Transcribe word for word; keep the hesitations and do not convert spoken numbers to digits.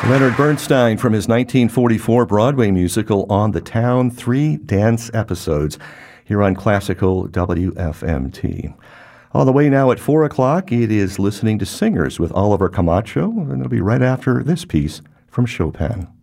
Leonard Bernstein from his nineteen forty-four Broadway musical On the Town, three dance episodes here on Classical W F M T. On the way now at four o'clock, it is Listening to Singers with Oliver Camacho, and it'll be right after this piece from Chopin.